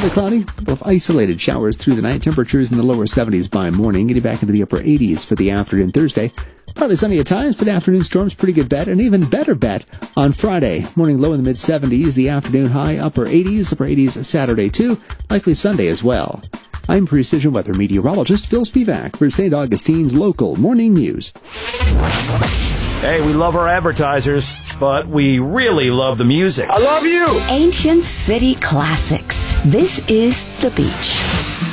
Partly cloudy, both isolated showers through the night. Temperatures in the lower 70s by morning, getting back into the upper 80s for the afternoon Thursday. Partly sunny at times, but afternoon storms pretty good bet. An even better bet on Friday. Morning low in the mid-70s, the afternoon high upper 80s Saturday too. Likely Sunday as well. I'm Precision Weather Meteorologist Phil Spivak for St. Augustine's local morning news. Hey, we love our advertisers, but we really love the music. I love you! Ancient City Classics. This is The Beach.